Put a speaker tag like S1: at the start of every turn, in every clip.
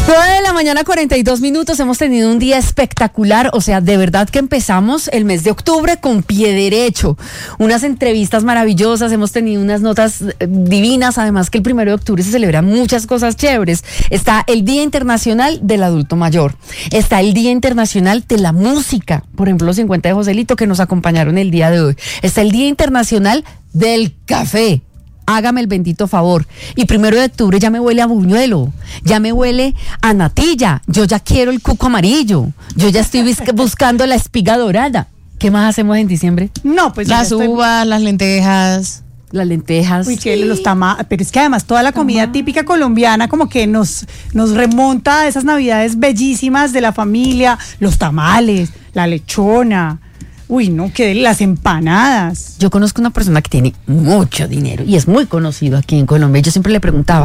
S1: 9:42 a.m. Hemos tenido un día espectacular. O sea, de verdad que empezamos el mes de octubre con pie derecho. Unas entrevistas maravillosas, hemos tenido unas notas divinas. Además que el 1 de octubre se celebran muchas cosas chéveres. Está el Día Internacional del Adulto Mayor. Está el Día Internacional de la Música. Por ejemplo, los 50 de Joselito que nos acompañaron el día de hoy. Está el Día Internacional del Café. Hágame el bendito favor. Y 1 de octubre ya me huele a buñuelo, ya me huele a natilla, yo ya quiero el cuco amarillo, yo ya estoy buscando la espiga dorada. ¿Qué más hacemos en diciembre?
S2: No, pues
S3: las uvas, las lentejas.
S1: Las lentejas.
S2: Uy, chévere, los tamales. Pero es que además toda la comida típica colombiana como que nos remonta a esas navidades bellísimas de la familia, los tamales, la lechona. Uy, no, que las empanadas.
S1: Yo conozco una persona que tiene mucho dinero y es muy conocido aquí en Colombia. Yo siempre le preguntaba,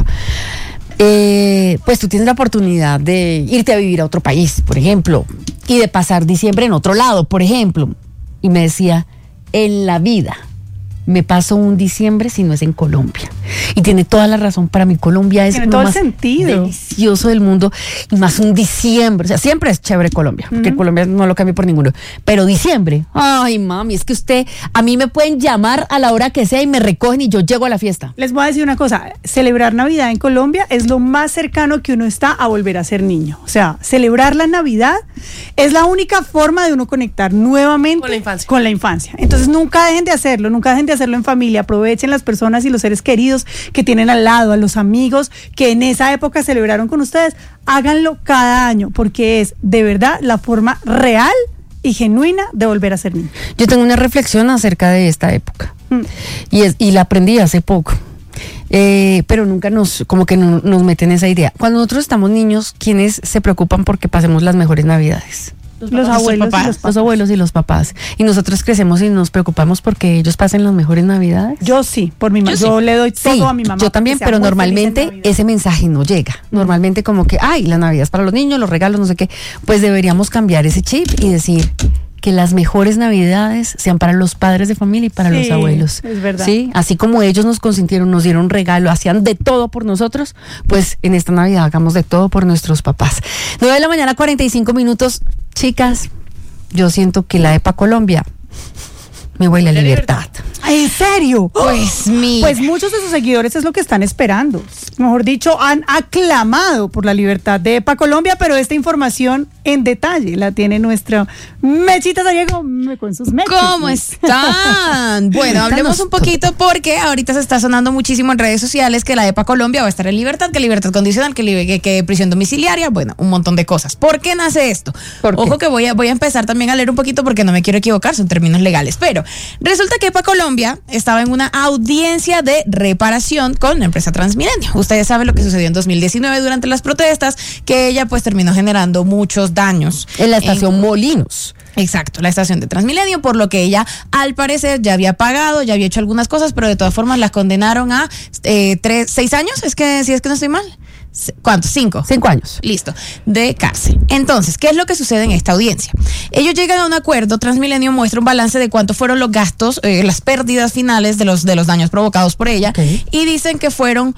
S1: pues tú tienes la oportunidad de irte a vivir a otro país, por ejemplo, y de pasar diciembre en otro lado, por ejemplo. Y me decía, en la vida me paso un diciembre si no es en Colombia. Y tiene toda la razón. Para mí Colombia es
S2: tiene
S1: lo
S2: todo
S1: más
S2: el sentido
S1: delicioso del mundo, y más un diciembre. O sea, siempre es chévere Colombia, porque Colombia no lo cambio por ninguno. Pero diciembre, ay mami, es que a mí me pueden llamar a la hora que sea y me recogen y yo llego a la fiesta.
S2: Les voy a decir una cosa, celebrar Navidad en Colombia es lo más cercano que uno está a volver a ser niño. O sea, celebrar la Navidad es la única forma de uno conectar nuevamente con la infancia. Entonces nunca dejen de hacerlo en familia. Aprovechen las personas y los seres queridos que tienen al lado, a los amigos que en esa época celebraron con ustedes. Háganlo cada año, porque es de verdad la forma real y genuina de volver a ser niño.
S1: Yo tengo una reflexión acerca de esta época y la aprendí hace poco. Pero nunca nos meten esa idea. Cuando nosotros estamos niños, ¿quiénes se preocupan porque pasemos las mejores Navidades?
S2: Los abuelos y los papás.
S1: Los abuelos y los papás. Y nosotros crecemos y nos preocupamos porque ellos pasen las mejores Navidades.
S2: Yo sí, por mi mamá. Yo le doy todo a mi mamá.
S1: Yo también, pero normalmente ese mensaje no llega. Normalmente como que, la Navidad es para los niños, los regalos, no sé qué. Pues deberíamos cambiar ese chip y decir que las mejores Navidades sean para los padres de familia y para los abuelos.
S2: Es verdad.
S1: ¿Sí? Así como ellos nos consintieron, nos dieron regalo, hacían de todo por nosotros, pues en esta Navidad hagamos de todo por nuestros papás. 9:45 a.m. Chicas, yo siento que la EPA Colombia me huele a libertad.
S2: ¿En serio?
S3: Pues
S2: muchos de sus seguidores es lo que están esperando. Mejor dicho, han aclamado por la libertad de EPA Colombia, pero esta información en detalle la tiene nuestra Mechita Sariego con sus mechas.
S3: ¿Cómo están? Bueno, hablemos un poquito porque ahorita se está sonando muchísimo en redes sociales que la EPA Colombia va a estar en libertad, que libertad condicional, que prisión domiciliaria, bueno, un montón de cosas. ¿Por qué nace esto? Ojo que voy a empezar también a leer un poquito porque no me quiero equivocar, son términos legales, pero resulta que EPA Colombia estaba en una audiencia de reparación con la empresa Transmilenio. Ustedes saben lo que sucedió en 2019 durante las protestas, que ella pues terminó generando muchos daños.
S1: En la estación Molinos.
S3: Exacto, la estación de Transmilenio, por lo que ella al parecer ya había pagado, ya había hecho algunas cosas, pero de todas formas las condenaron a 6 años, si es que no estoy mal. ¿Cuántos? 5
S1: años.
S3: Listo, de cárcel. Entonces, ¿qué es lo que sucede en esta audiencia? Ellos llegan a un acuerdo, Transmilenio muestra un balance de cuántos fueron los gastos, las pérdidas finales de los daños provocados por ella, y dicen que fueron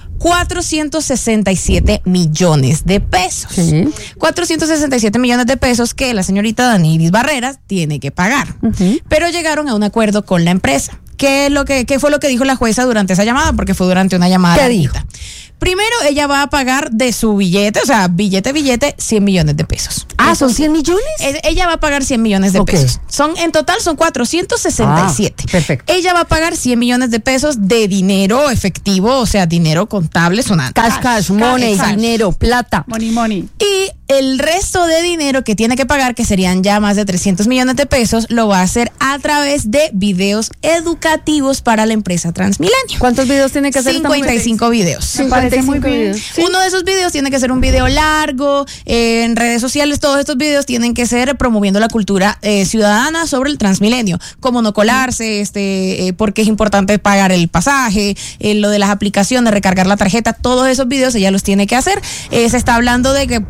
S3: 467 millones de pesos. 467 millones de pesos que la señorita Danilis Barreras tiene que pagar. Pero llegaron a un acuerdo con la empresa. ¿Qué fue lo que dijo la jueza durante esa llamada? Porque fue durante una llamada.
S1: ¿Qué dijo?
S3: Primero, ella va a pagar de su billete, o sea, billete, 100 millones de pesos.
S1: ¿Son 100 millones?
S3: Ella va a pagar 100 millones de pesos. En total son 467.
S1: Perfecto.
S3: Ella va a pagar 100 millones de pesos de dinero efectivo, o sea, dinero contable sonante.
S1: Cash, money, dinero, plata.
S2: Money.
S3: Y el resto de dinero que tiene que pagar, que serían ya más de 300 millones de pesos, lo va a hacer a través de videos educativos para la empresa Transmilenio.
S1: ¿Cuántos videos tiene que hacer?
S3: 55 videos.
S2: Me parece muy bien.
S3: ¿Sí? Uno de esos videos tiene que ser un video largo, en redes sociales todos estos videos tienen que ser promoviendo la cultura ciudadana sobre el Transmilenio, cómo no colarse, por qué es importante pagar el pasaje, lo de las aplicaciones, recargar la tarjeta, todos esos videos ella los tiene que hacer. Se está hablando de que pueden ser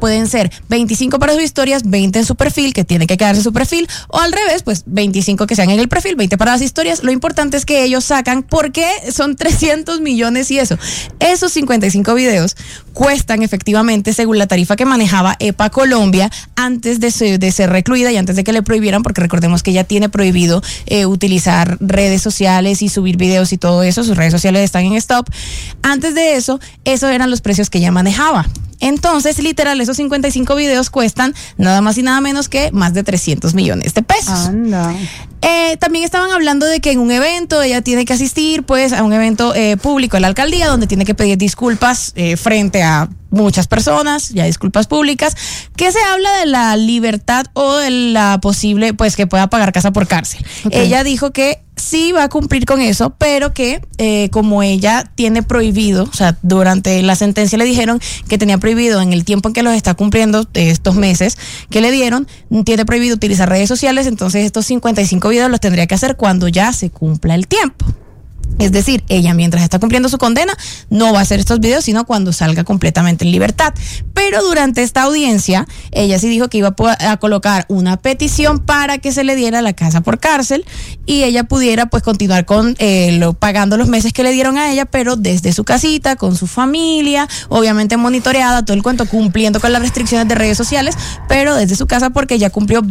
S3: poner 25 para sus historias, 20 en su perfil, que tiene que quedarse en su perfil, o al revés, pues 25 que sean en el perfil, 20 para las historias. Lo importante es que ellos sacan, porque son 300 millones y eso. Esos 55 videos cuestan efectivamente, según la tarifa que manejaba EPA Colombia, antes de ser recluida y antes de que le prohibieran, porque recordemos que ella tiene prohibido utilizar redes sociales y subir videos y todo eso. Sus redes sociales están en stop. Antes de eso, esos eran los precios que ella manejaba. Entonces, literal, esos 55 videos cuestan nada más y nada menos que más de 300 millones de pesos.
S2: Anda.
S3: También estaban hablando de que en un evento ella tiene que asistir, pues, a un evento público de la alcaldía, donde tiene que pedir disculpas frente a muchas personas, ya disculpas públicas, que se habla de la libertad o de la posible, pues, que pueda pagar casa por cárcel. Okay. Ella dijo que sí va a cumplir con eso, pero que como ella tiene prohibido, o sea, durante la sentencia le dijeron que tenía prohibido en el tiempo en que los está cumpliendo, estos meses que le dieron, tiene prohibido utilizar redes sociales, entonces estos 55 videos los tendría que hacer cuando ya se cumpla el tiempo. Es decir, ella mientras está cumpliendo su condena no va a hacer estos videos, sino cuando salga completamente en libertad. Pero durante esta audiencia, ella sí dijo que iba a colocar una petición para que se le diera la casa por cárcel y ella pudiera pues continuar con pagando los meses que le dieron a ella, pero desde su casita, con su familia, obviamente monitoreada, todo el cuento, cumpliendo con las restricciones de redes sociales, pero desde su casa, porque ya cumplió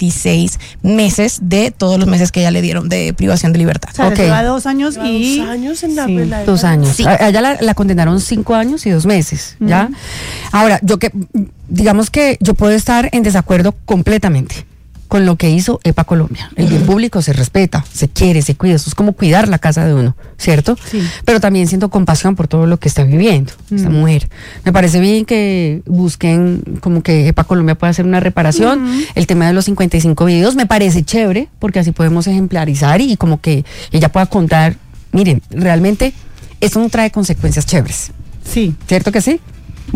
S3: 26 meses de todos los meses que ella le dieron de privación de libertad.
S2: O sea, okay. Lleva 2 años y
S4: 2 años en la,
S1: sí,
S4: en la
S1: 2 años.
S3: Sí.
S1: A ella la condenaron 5 años y 2 meses, ¿ya? Ahora, digamos que yo puedo estar en desacuerdo completamente con lo que hizo EPA Colombia. El bien público se respeta, se quiere, se cuida. Eso es como cuidar la casa de uno, ¿cierto?
S2: Sí.
S1: Pero también siento compasión por todo lo que está viviendo esta mujer. Me parece bien que busquen como que EPA Colombia pueda hacer una reparación. El tema de los 55 videos me parece chévere, porque así podemos ejemplarizar y como que ella pueda contar, miren, realmente esto no trae consecuencias chéveres.
S2: Sí.
S1: ¿Cierto que sí?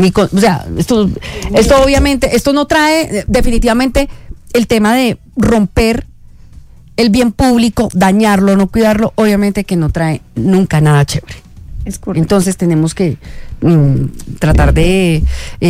S1: O sea, esto obviamente, esto no trae definitivamente el tema de romper el bien público, dañarlo, no cuidarlo, obviamente que no trae nunca nada chévere.
S2: Es correcto.
S1: Entonces tenemos que tratar de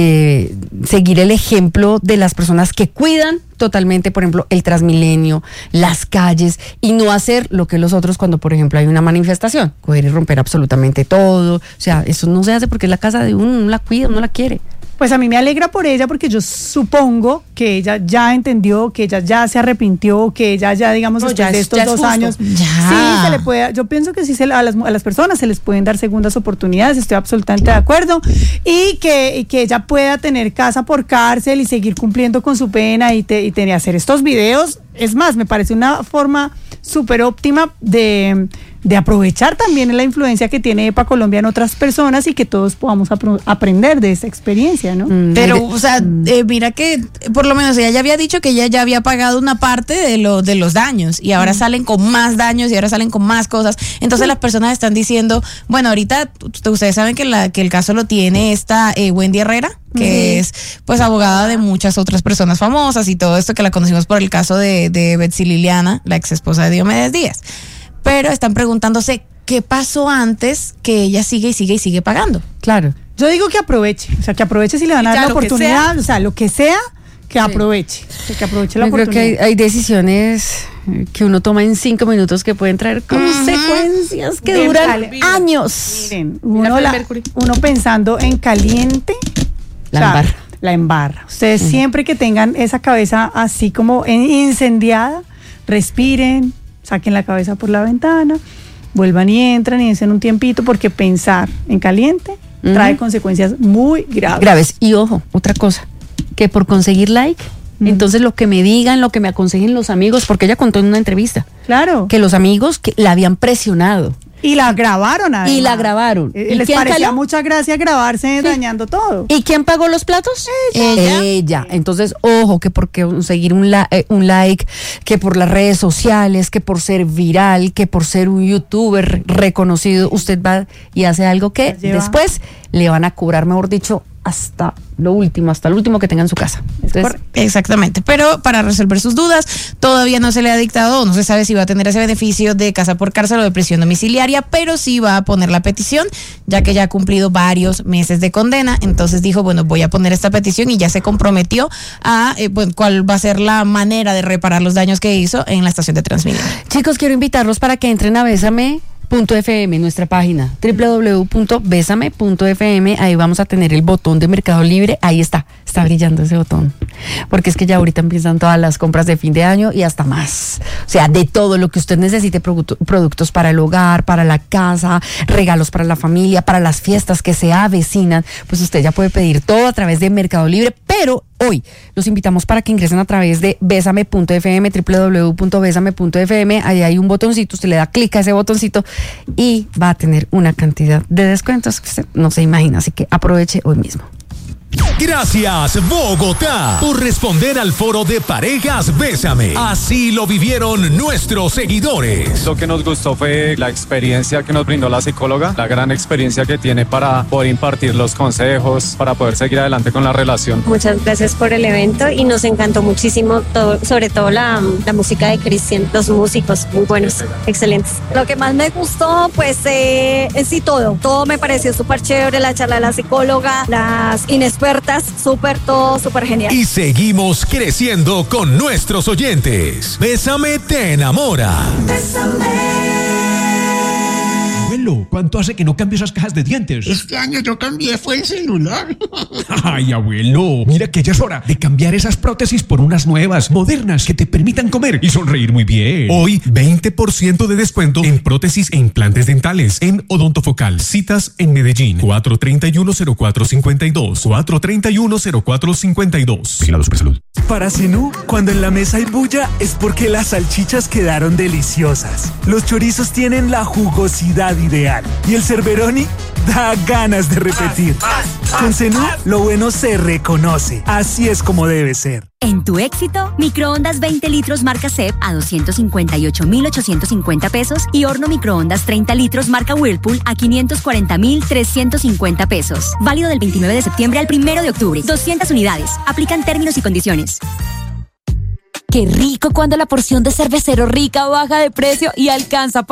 S1: seguir el ejemplo de las personas que cuidan totalmente, por ejemplo, el Transmilenio, las calles, y no hacer lo que los otros cuando, por ejemplo, hay una manifestación, coger y romper absolutamente todo. O sea, eso no se hace porque es la casa de uno, no la cuida, no la quiere.
S2: Pues a mí me alegra por ella, porque yo supongo que ella ya entendió, que ella ya se arrepintió, que ella ya, digamos,
S4: no,
S2: después de estos 2 años, sí, se le puede, yo pienso que sí a las personas se les pueden dar segundas oportunidades, estoy absolutamente de acuerdo, y que ella pueda tener casa por cárcel y seguir cumpliendo con su pena y hacer estos videos. Es más, me parece una forma súper óptima de aprovechar también la influencia que tiene EPA Colombia en otras personas y que todos podamos aprender de esta experiencia, ¿no?
S3: Pero, o sea, mira que por lo menos ella ya había dicho que ella ya había pagado una parte de los daños y ahora salen con más daños y ahora salen con más cosas. Entonces las personas están diciendo, bueno, ahorita ustedes saben que el caso lo tiene esta Wendy Herrera, que es pues abogada de muchas otras personas famosas y todo esto, que la conocimos por el caso de Betsy Liliana, la ex esposa de Diomedes Díaz. Pero están preguntándose qué pasó antes, que ella sigue pagando.
S1: Claro.
S2: Yo digo que aproveche, o sea, que aproveche si le van a dar la oportunidad, o sea, lo que sea, que aproveche, que aproveche la oportunidad.
S1: Creo que hay decisiones que uno toma en 5 minutos que pueden traer consecuencias que duran años.
S2: Miren, uno pensando en caliente, la embarra. Ustedes siempre que tengan esa cabeza así como incendiada, respiren, saquen la cabeza por la ventana, vuelvan y entran y den un tiempito, porque pensar en caliente trae consecuencias muy graves.
S1: Y ojo, otra cosa, que por conseguir like, entonces lo que me digan, lo que me aconsejen los amigos, porque ella contó en una entrevista,
S2: claro,
S1: que los amigos que la habían presionado.
S2: Y la grabaron además.
S1: Y la grabaron.
S2: Les parecía mucha gracia grabarse dañando todo.
S1: ¿Y quién pagó los platos? Ella. Entonces, ojo, que por conseguir un like, que por las redes sociales, que por ser viral, que por ser un youtuber reconocido, usted va y hace algo que después le van a cobrar, mejor dicho, hasta lo último, hasta el último que tenga en su casa. Entonces,
S3: exactamente, pero para resolver sus dudas, todavía no se le ha dictado, no se sabe si va a tener ese beneficio de casa por cárcel o de prisión domiciliaria, pero sí va a poner la petición, ya que ya ha cumplido varios meses de condena. Entonces dijo, bueno, voy a poner esta petición, y ya se comprometió a cuál va a ser la manera de reparar los daños que hizo en la estación de Transmilenio.
S1: Chicos, quiero invitarlos para que entren a Bésame.fm, nuestra página www.besame.fm. Ahí vamos a tener el botón de Mercado Libre. Ahí está brillando ese botón, porque es que ya ahorita empiezan todas las compras de fin de año y hasta más, o sea, de todo lo que usted necesite, productos para el hogar, para la casa, regalos para la familia, para las fiestas que se avecinan, pues usted ya puede pedir todo a través de Mercado Libre. Pero hoy los invitamos para que ingresen a través de Bésame.fm, www.besame.fm. Ahí hay un botoncito, usted le da clic a ese botoncito y va a tener una cantidad de descuentos que usted no se imagina, así que aproveche hoy mismo.
S4: Gracias, Bogotá, por responder al foro de parejas Bésame. Así lo vivieron nuestros seguidores.
S5: Lo que nos gustó fue la experiencia que nos brindó la psicóloga, la gran experiencia que tiene para poder impartir los consejos, para poder seguir adelante con la relación.
S6: Muchas gracias por el evento y nos encantó muchísimo, sobre todo la música de Cristian, los músicos muy buenos, excelentes.
S7: Lo que más me gustó, pues, es sí todo me pareció súper chévere, la charla de la psicóloga, las inexpertas, todo súper genial.
S4: Y seguimos creciendo con nuestros oyentes. Bésame te enamora.
S8: Abuelo, ¿cuánto hace que no cambio esas cajas de dientes?
S9: Este año yo cambié, fue el celular.
S8: Ay, abuelo, mira que ya es hora de cambiar esas prótesis por unas nuevas, modernas, que te permitan comer y sonreír muy bien.
S4: Hoy, 20% de descuento en prótesis e implantes dentales en Odontofocal. Citas en Medellín, 431-0452, 431-0452.
S8: Vigilado Supersalud.
S10: Para Zenú, cuando en la mesa hay bulla, es porque las salchichas quedaron deliciosas. Los chorizos tienen la jugosidad ideal. Y el Cerberoni da ganas de repetir. Con Zenú, lo bueno se reconoce. Así es como debe ser.
S11: En tu éxito, microondas 20 litros marca CEP a 258.850 pesos y horno microondas 30 litros marca Whirlpool a 540.350 pesos. Válido del 29 de septiembre al 1 de octubre. 200 unidades. Aplican términos y condiciones.
S12: Qué rico cuando la porción de Cervecero Rica baja de precio y alcanza